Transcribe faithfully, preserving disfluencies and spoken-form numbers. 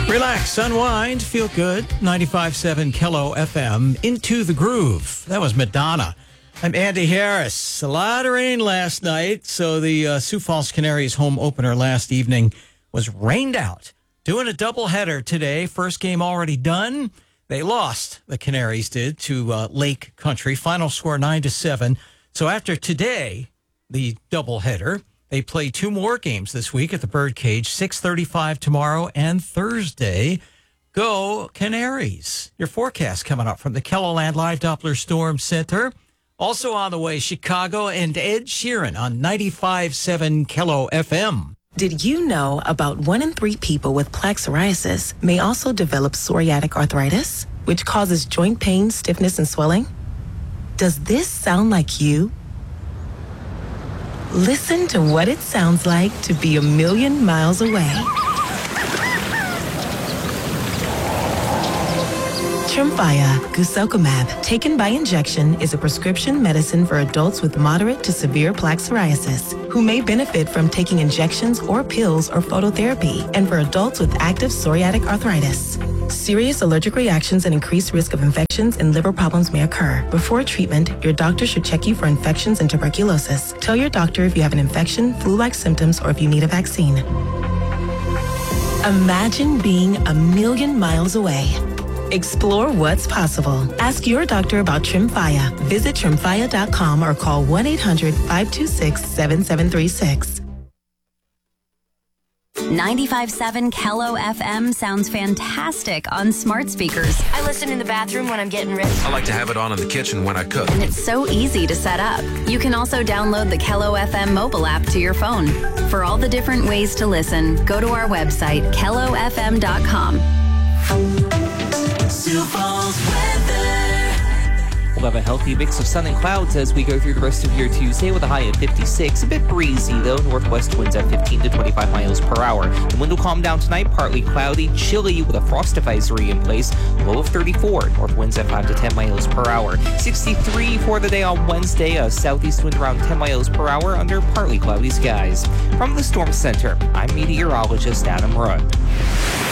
Relax, unwind, feel good. ninety-five point seven Kello F M. Into the Groove. That was Madonna. I'm Andy Harris. A lot of rain last night, so the uh, Sioux Falls Canaries home opener last evening was rained out. Doing a doubleheader today. First game already done. They lost, the Canaries did, to uh, Lake Country. Final score nine to seven. So after today, the doubleheader, they play two more games this week at the Birdcage, six thirty-five tomorrow and Thursday. Go Canaries. Your forecast coming up from the KELOLAND Live Doppler Storm Center. Also on the way, Chicago and Ed Sheeran on ninety-five point seven Kello F M. Did you know about one in three people with plaque psoriasis may also develop psoriatic arthritis, which causes joint pain, stiffness, and swelling? Does this sound like you? Listen to what it sounds like to be a million miles away. Tremfya guselkumab, taken by injection, is a prescription medicine for adults with moderate to severe plaque psoriasis who may benefit from taking injections or pills or phototherapy, and for adults with active psoriatic arthritis. Serious allergic reactions and increased risk of infections and liver problems may occur. Before treatment, your doctor should check you for infections and tuberculosis. Tell your doctor if you have an infection, flu-like symptoms, or if you need a vaccine. Imagine being a million miles away. Explore what's possible. Ask your doctor about Tremfya. Visit tremfya dot com or call one eight hundred, five two six, seven seven three six. ninety-five point seven Kello F M sounds fantastic on smart speakers. I listen in the bathroom when I'm getting ready. I like to have it on in the kitchen when I cook. And it's so easy to set up. You can also download the Kello F M mobile app to your phone. For all the different ways to listen, go to our website, kello f m dot com. Sioux Falls weather. We'll have a healthy mix of sun and clouds as we go through the rest of your Tuesday with a high of fifty-six. A bit breezy, though. Northwest winds at fifteen to twenty-five miles per hour. The wind will calm down tonight, partly cloudy, chilly with a frost advisory in place. Low of thirty-four. North winds at five to ten miles per hour. sixty-three for the day on Wednesday. A southeast wind around ten miles per hour under partly cloudy skies. From the Storm Center, I'm meteorologist Adam Rudd.